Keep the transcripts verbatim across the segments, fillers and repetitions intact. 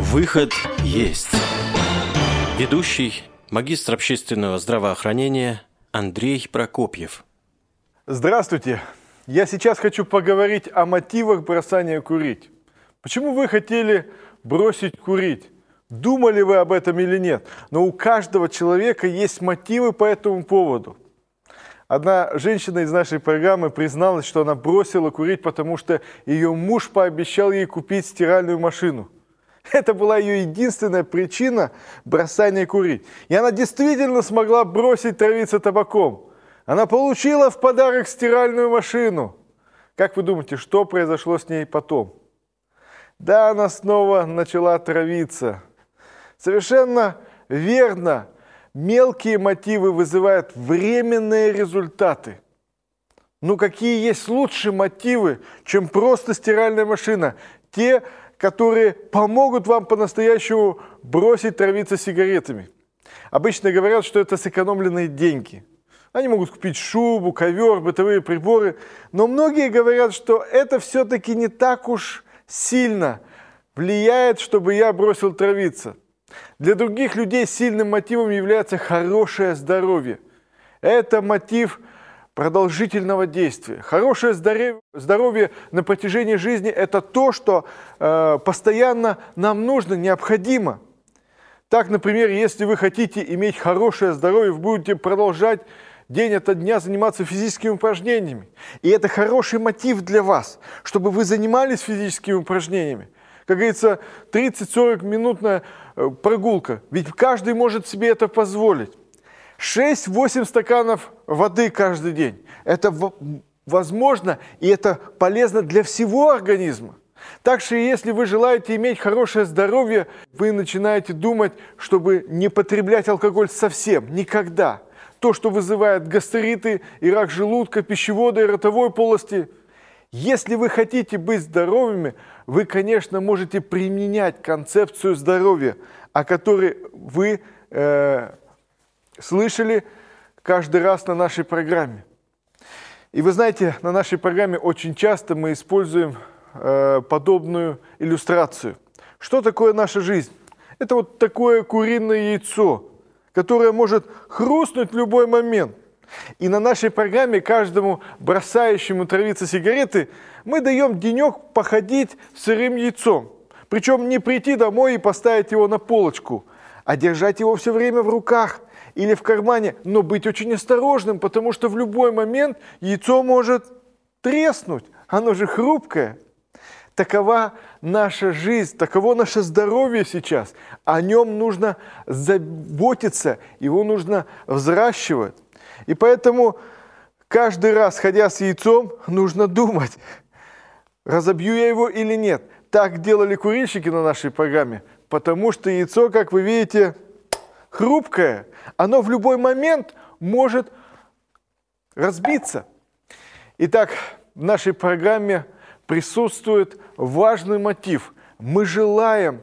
Выход есть. Ведущий, магистр общественного здравоохранения Андрей Прокопьев. Здравствуйте. Я сейчас хочу поговорить о мотивах бросания курить. Почему вы хотели бросить курить? Думали вы об этом или нет? Но у каждого человека есть мотивы по этому поводу. Одна женщина из нашей программы призналась, что она бросила курить, потому что ее муж пообещал ей купить стиральную машину. Это была ее единственная причина бросания курить. И она действительно смогла бросить травиться табаком. Она получила в подарок стиральную машину. Как вы думаете, что произошло с ней потом? Да, она снова начала травиться. Совершенно верно. Мелкие мотивы вызывают временные результаты. Ну какие есть лучшие мотивы, чем просто стиральная машина? Те, которые помогут вам по-настоящему бросить травиться сигаретами. Обычно говорят, что это сэкономленные деньги. Они могут купить шубу, ковер, бытовые приборы. Но многие говорят, что это все-таки не так уж сильно влияет, чтобы я бросил травиться. Для других людей сильным мотивом является хорошее здоровье. Это мотив продолжительного действия. Хорошее здоровье, здоровье на протяжении жизни – это то, что э, постоянно нам нужно, необходимо. Так, например, если вы хотите иметь хорошее здоровье, вы будете продолжать день ото дня заниматься физическими упражнениями. И это хороший мотив для вас, чтобы вы занимались физическими упражнениями. Как говорится, тридцать-сорок минутная прогулка. Ведь каждый может себе это позволить. шесть-восемь стаканов воды каждый день. Это возможно и это полезно для всего организма. Так что если вы желаете иметь хорошее здоровье, вы начинаете думать, чтобы не потреблять алкоголь совсем, никогда. То, что вызывает гастриты, и рак желудка, пищевода и ротовой полости. Если вы хотите быть здоровыми, вы, конечно, можете применять концепцию здоровья, о которой вы э, слышали каждый раз на нашей программе. И вы знаете, на нашей программе очень часто мы используем э, подобную иллюстрацию. Что такое наша жизнь? Это вот такое куриное яйцо, которое может хрустнуть в любой момент. И на нашей программе каждому бросающему травиться сигареты мы даем денек походить с сырым яйцом. Причем не прийти домой и поставить его на полочку, а держать его все время в руках или в кармане, но быть очень осторожным, потому что в любой момент яйцо может треснуть, оно же хрупкое. Такова наша жизнь, таково наше здоровье сейчас. О нем нужно заботиться, его нужно взращивать. И поэтому каждый раз, ходя с яйцом, нужно думать, разобью я его или нет. Так делали курильщики на нашей программе, потому что яйцо, как вы видите, хрупкое. Оно в любой момент может разбиться. Итак, в нашей программе присутствует важный мотив. Мы желаем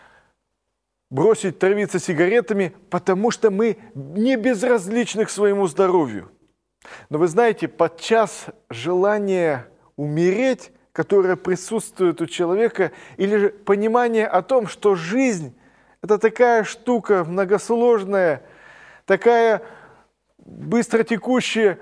бросить травиться сигаретами, потому что мы не безразличны к своему здоровью. Но вы знаете, подчас желание умереть, которое присутствует у человека, или же понимание о том, что жизнь – это такая штука многосложная, такая быстротекущая,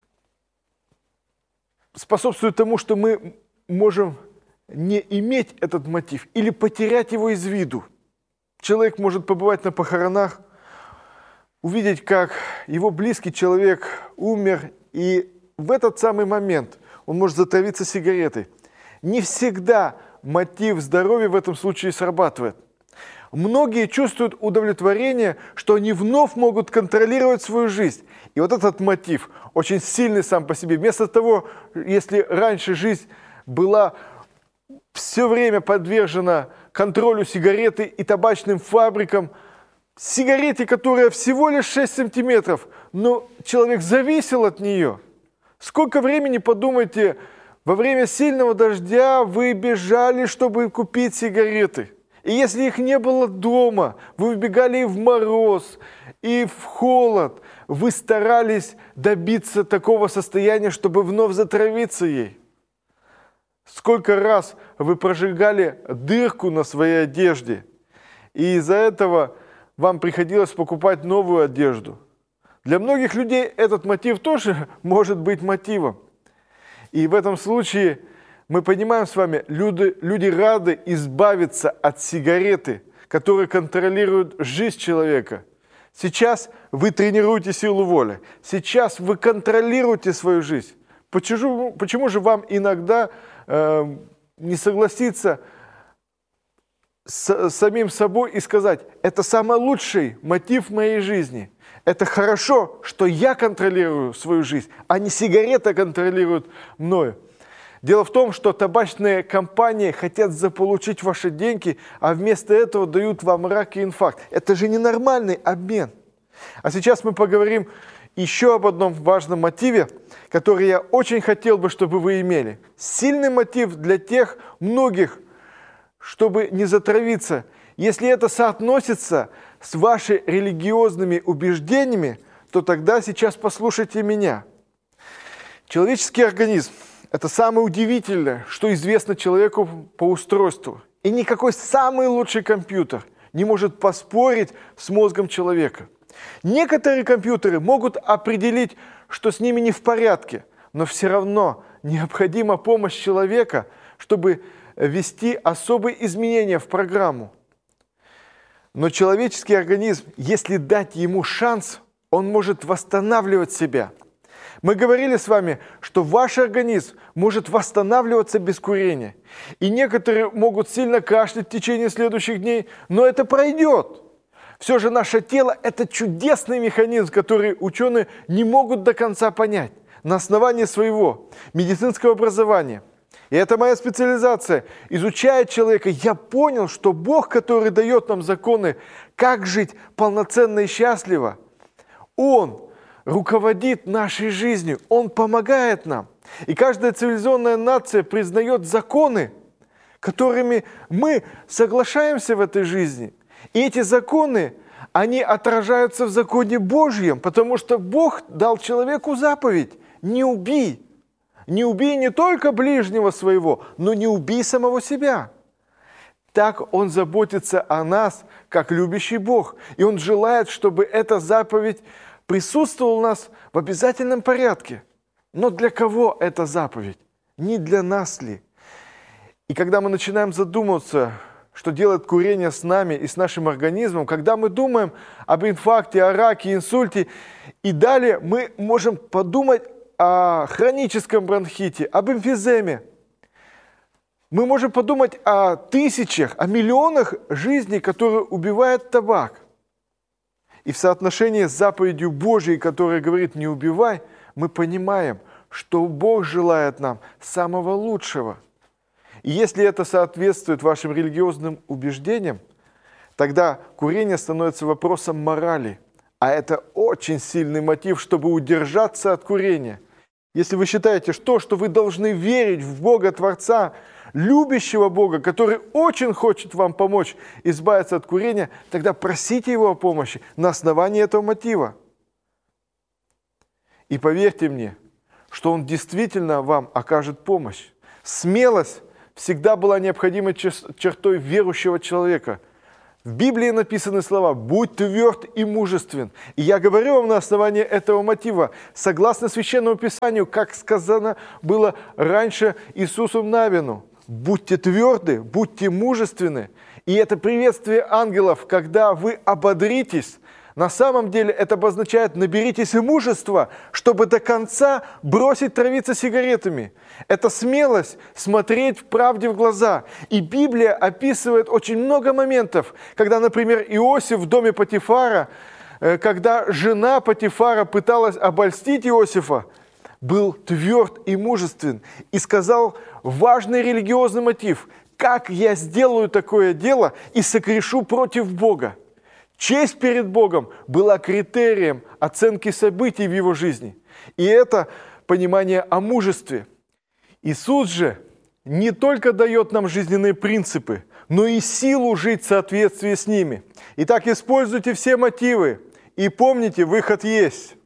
способствует тому, что мы можем не иметь этот мотив или потерять его из виду. Человек может побывать на похоронах, увидеть, как его близкий человек умер, и в этот самый момент он может затравиться сигаретой. Не всегда мотив здоровья в этом случае срабатывает. Многие чувствуют удовлетворение, что они вновь могут контролировать свою жизнь. И вот этот мотив очень сильный сам по себе. Вместо того, если раньше жизнь была все время подвержена контролю сигареты и табачным фабрикам, сигарете, которая всего лишь шесть сантиметров, но человек зависел от нее. Сколько времени, подумайте, во время сильного дождя вы бежали, чтобы купить сигареты. И если их не было дома, вы выбегали и в мороз, и в холод. Вы старались добиться такого состояния, чтобы вновь затравиться ей. Сколько раз вы прожигали дырку на своей одежде и из-за этого вам приходилось покупать новую одежду. Для многих людей этот мотив тоже может быть мотивом. И в этом случае мы понимаем с вами, люди, люди рады избавиться от сигареты, которая контролирует жизнь человека. Сейчас вы тренируете силу воли. Сейчас вы контролируете свою жизнь. Почему, почему же вам иногда э, не согласиться с самим собой и сказать, это самый лучший мотив моей жизни. Это хорошо, что я контролирую свою жизнь, а не сигарета контролирует мною. Дело в том, что табачные компании хотят заполучить ваши деньги, а вместо этого дают вам рак и инфаркт. Это же ненормальный обмен. А сейчас мы поговорим еще об одном важном мотиве, который я очень хотел бы, чтобы вы имели. Сильный мотив для тех многих, чтобы не затравиться. Если это соотносится с вашими религиозными убеждениями, то тогда сейчас послушайте меня. Человеческий организм – это самое удивительное, что известно человеку по устройству. И никакой самый лучший компьютер не может поспорить с мозгом человека. Некоторые компьютеры могут определить, что с ними не в порядке, но все равно необходима помощь человека, чтобы ввести особые изменения в программу. Но человеческий организм, если дать ему шанс, он может восстанавливать себя. Мы говорили с вами, что ваш организм может восстанавливаться без курения. И некоторые могут сильно кашлять в течение следующих дней, но это пройдет. Все же наше тело – это чудесный механизм, который ученые не могут до конца понять на основании своего медицинского образования. И это моя специализация. Изучая человека, я понял, что Бог, который дает нам законы, как жить полноценно и счастливо, Он руководит нашей жизнью, Он помогает нам. И каждая цивилизованная нация признает законы, которыми мы соглашаемся в этой жизни. И эти законы, они отражаются в законе Божьем, потому что Бог дал человеку заповедь – не убий. Не убей не только ближнего своего, но не убей самого себя. Так Он заботится о нас, как любящий Бог. И Он желает, чтобы эта заповедь присутствовала у нас в обязательном порядке. Но для кого эта заповедь? Не для нас ли? И когда мы начинаем задумываться, что делает курение с нами и с нашим организмом, когда мы думаем об инфаркте, о раке, инсульте, и далее мы можем подумать о хроническом бронхите, об эмфиземе. Мы можем подумать о тысячах, о миллионах жизней, которые убивает табак. И в соотношении с заповедью Божией, которая говорит «не убивай», мы понимаем, что Бог желает нам самого лучшего. И если это соответствует вашим религиозным убеждениям, тогда курение становится вопросом морали. А это очень сильный мотив, чтобы удержаться от курения. Если вы считаете, что, что вы должны верить в Бога Творца, любящего Бога, который очень хочет вам помочь избавиться от курения, тогда просите Его о помощи на основании этого мотива. И поверьте мне, что Он действительно вам окажет помощь. Смелость всегда была необходимой чертой верующего человека. В Библии написаны слова «Будь тверд и мужествен». И я говорю вам на основании этого мотива, согласно Священному Писанию, как сказано было раньше Иисусу Навину. Будьте тверды, будьте мужественны. И это приветствие ангелов, когда вы ободритесь. На самом деле это обозначает «наберитесь мужества, чтобы до конца бросить травиться сигаретами». Это смелость смотреть в правде в глаза. И Библия описывает очень много моментов, когда, например, Иосиф в доме Потифара, когда жена Потифара пыталась обольстить Иосифа, был тверд и мужествен и сказал важный религиозный мотив: «Как я сделаю такое дело и согрешу против Бога?» Честь перед Богом была критерием оценки событий в его жизни. И это понимание о мужестве. Иисус же не только дает нам жизненные принципы, но и силу жить в соответствии с ними. Итак, используйте все мотивы и помните, выход есть.